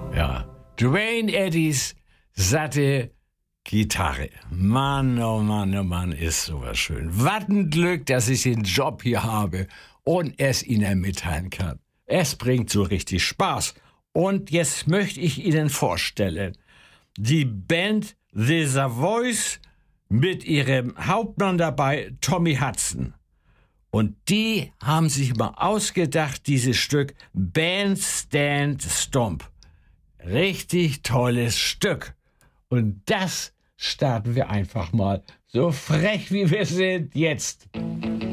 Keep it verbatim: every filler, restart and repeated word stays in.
Ja, Duane Eddies satte Gitarre. Mann, oh Mann, oh Mann, ist sowas schön. Was ein Glück, dass ich den Job hier habe und es Ihnen mitteilen kann. Es bringt so richtig Spaß. Und jetzt möchte ich Ihnen vorstellen, die Band The Savoys mit ihrem Hauptmann dabei, Tommy Hudson. Und die haben sich mal ausgedacht, dieses Stück Bandstand Stomp. Richtig tolles Stück. Und das starten wir einfach mal, so frech wie wir sind, jetzt.